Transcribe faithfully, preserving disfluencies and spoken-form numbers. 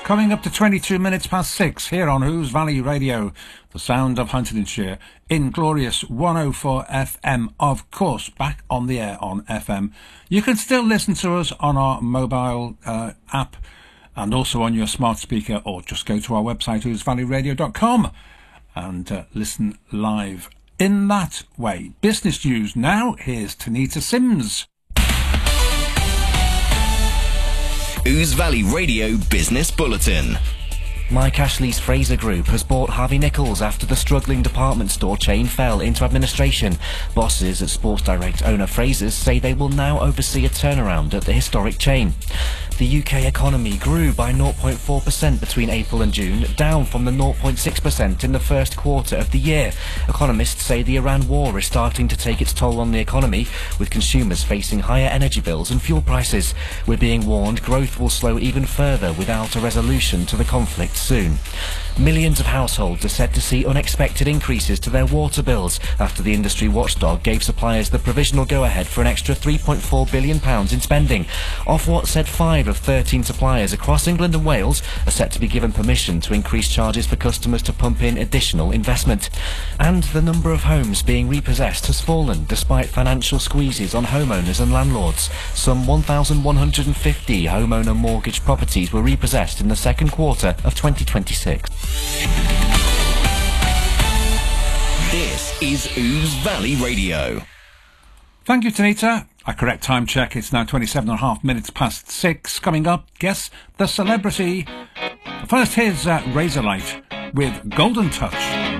Coming up to twenty-two minutes past six here on Ouse Valley Radio, the sound of Huntingdonshire, in glorious one oh four F M, of course, back on the air on F M. You can still listen to us on our mobile uh, app and also on your smart speaker, or just go to our website, ouse valley radio dot com, and uh, listen live in that way. Business news now, here's Tanita Sims. Ouse Valley Radio Business Bulletin. Mike Ashley's Fraser Group has bought Harvey Nichols after the struggling department store chain fell into administration. Bosses at Sports Direct owner Fraser's say they will now oversee a turnaround at the historic chain. The U K economy grew by zero point four percent between April and June, down from the zero point six percent in the first quarter of the year. Economists say the Iran war is starting to take its toll on the economy, with consumers facing higher energy bills and fuel prices. We're being warned growth will slow even further without a resolution to the conflict soon. Millions of households are set to see unexpected increases to their water bills after the industry watchdog gave suppliers the provisional go-ahead for an extra three point four billion pounds in spending. Ofwat said five of thirteen suppliers across England and Wales are set to be given permission to increase charges for customers to pump in additional investment. And the number of homes being repossessed has fallen despite financial squeezes on homeowners and landlords. Some one thousand one hundred fifty homeowner mortgage properties were repossessed in the second quarter of twenty twenty-six. This is Ouse Valley Radio. Thank you, Tanita. A correct time check. It's now twenty-seven and a half minutes past six. Coming up, guess the celebrity. First, here's uh, Razorlight with Golden Touch.